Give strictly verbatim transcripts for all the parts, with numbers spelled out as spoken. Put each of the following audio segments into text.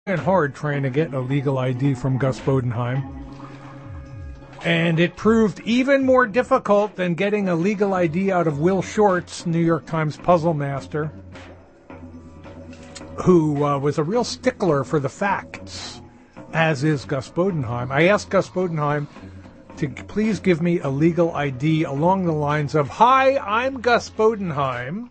and hard trying to get a legal I D from Gus Bodenheim. And it proved even more difficult than getting a legal I D out of Will Shortz, New York Times puzzle master, who uh, was a real stickler for the facts, as is Gus Bodenheim. I asked Gus Bodenheim to please give me a legal I D along the lines of, "Hi, I'm Gus Bodenheim,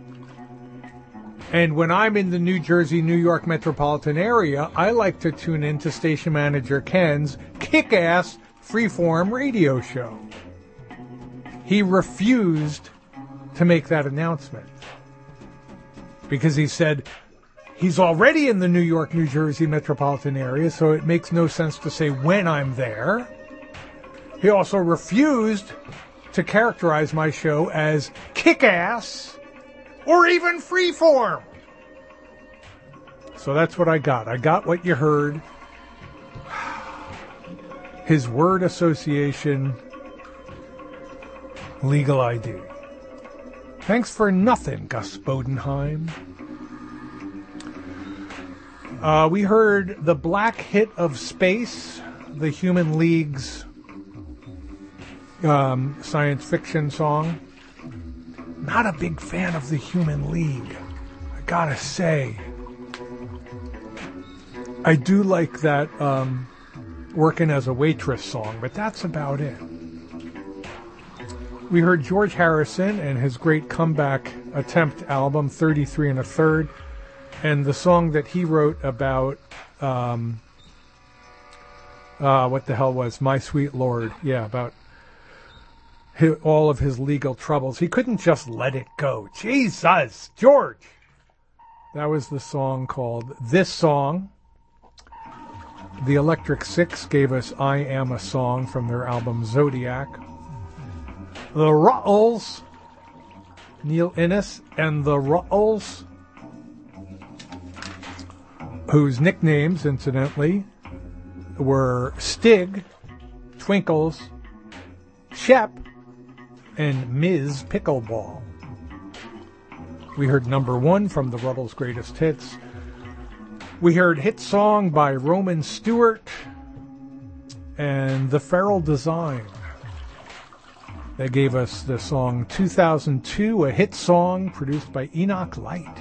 and when I'm in the New Jersey, New York metropolitan area, I like to tune in to station manager Ken's kick-ass freeform radio show." He refused to make that announcement because he said he's already in the New York, New Jersey metropolitan area, so it makes no sense to say when I'm there. He also refused to characterize my show as kick-ass or even freeform. So that's what I got. I got what you heard. His word association, legal I D. Thanks for nothing, Gus Bodenheim. Uh, we heard the black hit of space, the Human League's um, science fiction song. Not a big fan of the Human League, I gotta say. I do like that um, Working as a Waitress song, but that's about it. We heard George Harrison and his great comeback attempt album, thirty-three and a third, and the song that he wrote about, um, uh, what the hell was, My Sweet Lord, yeah, about his, all of his legal troubles. He couldn't just let it go. Jesus, George! That was the song called This Song. The Electric Six gave us I Am a Song from their album Zodiac. The Ruttles, Neil Innes and the Ruttles, whose nicknames, incidentally, were Stig, Twinkles, Shep, and Miz Pickleball. We heard Number One from the Ruttles' Greatest Hits. We heard Hit Song by Roman Stewart and The Feral Design. They gave us the song two thousand two, a hit song produced by Enoch Light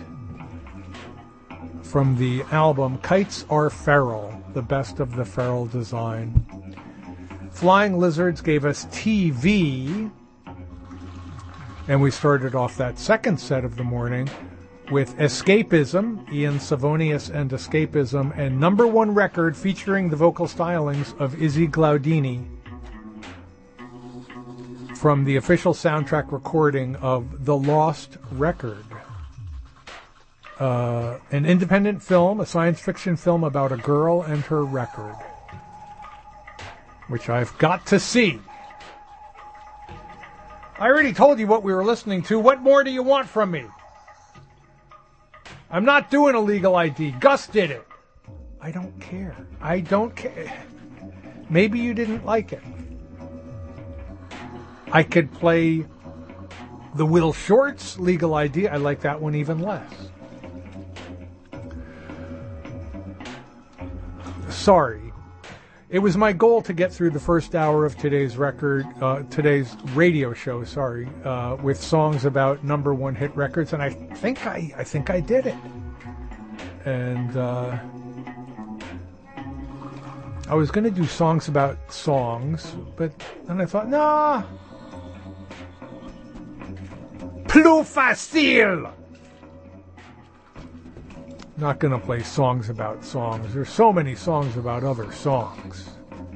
from the album Kites Are Feral, the best of the Feral Design. Flying Lizards gave us T V, and we started off that second set of the morning with Escapism, Ian Savonius and Escapism, and Number One Record featuring the vocal stylings of Izzy Glaudini from the official soundtrack recording of The Lost Record, uh, an independent film, a science fiction film about a girl and her record, which I've got to see. I already told you what we were listening to. What more do you want from me? I'm not doing a legal I D. Gus did it. I don't care. I don't care. Maybe you didn't like it. I could play the Will Shortz legal I D. I like that one even less. Sorry. It was my goal to get through the first hour of today's record, uh, today's radio show, sorry, uh, with songs about number one hit records, and I think I, I think I did it. And uh, I was going to do songs about songs, but then I thought, nah, plus facile. Not going to play songs about songs. There's so many songs about other songs.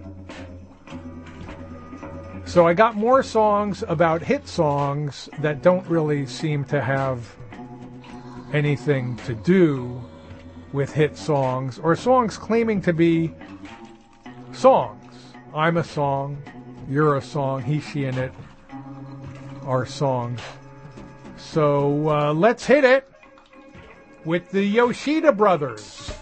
So I got more songs about hit songs that don't really seem to have anything to do with hit songs, or songs claiming to be songs. I'm a song, you're a song, he, she, and it are songs. So uh, let's hit it with the Yoshida Brothers.